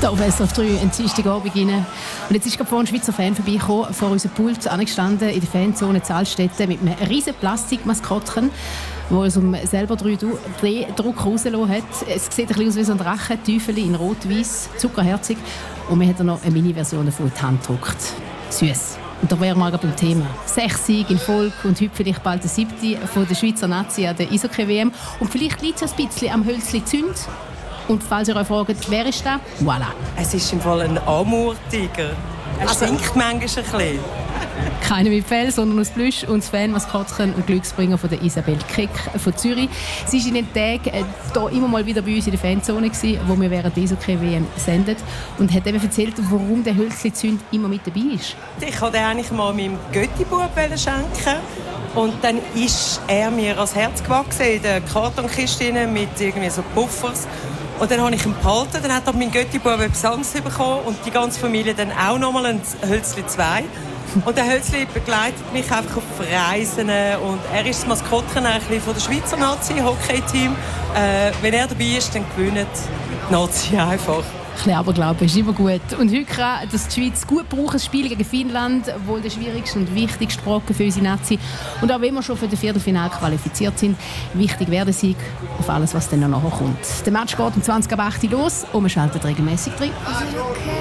Da auf SRF 3 ein Dienstagabend rein. Und jetzt ist gerade vorhin ein Schweizer Fan vorbeigekommen, vor unserem Pult angestanden in der Fanzone Zahlstätte mit einem riesen Plastikmaskottchen, wo es selber 3D-Druck rausgelassen hat. Es sieht ein bisschen aus wie so ein Drachen-Teufel in rot-weiß, zuckerherzig. Und man hat noch eine Mini-Version davon in die Hand gedruckt. Süß. Und da wären wir gerade beim Thema. 6 Siege in Folge und heute vielleicht bald der 7. von der Schweizer Nazi an der Eishockey-WM. Und vielleicht liegt es ein bisschen am Hölzli Zünd. Und falls ihr euch fragt, wer ist das? Voilà. Es ist im Fall ein Amur-Tiger. Er stinkt manchmal ein bisschen. Keine mit Fell, sondern aus Plüsch und das Fanmaskottchen und Glücksbringer von der Isabel Keck von Zürich. Sie war in den Tagen hier immer mal wieder bei uns in der Fanzone, wo wir während der Eishockey-WM sendet. Und hat eben erzählt, warum der Hölzli-Zünd immer mit dabei ist. Ich wollte den eigentlich mal meinem Götti-Bub schenken. Und dann ist er mir ans Herz gewachsen in der Kartonkiste mit irgendwie so Puffers. Und dann habe ich ihn behalten. Dann hat mein Götti-Bub etwas anderes bekommen und die ganze Familie dann auch nochmal ein Hölzli 2. Und der Hölzli begleitet mich einfach auf Reisen. Und er ist das Maskottchen von der Schweizer Nazi-Hockey-Team. Wenn er dabei ist, dann gewinnt die Nazi einfach. Ein bisschen Aberglaube ist immer gut. Und heute kann das die Schweiz gut brauchen, das Spiel gegen Finnland, wohl der schwierigste und wichtigste Brocken für unsere Nazi. Und auch wenn wir schon für das Viertelfinale qualifiziert sind, wichtig wäre der Sieg auf alles, was dann noch nachher kommt. Der Match geht um 20:08 los und wir schalten regelmäßig rein.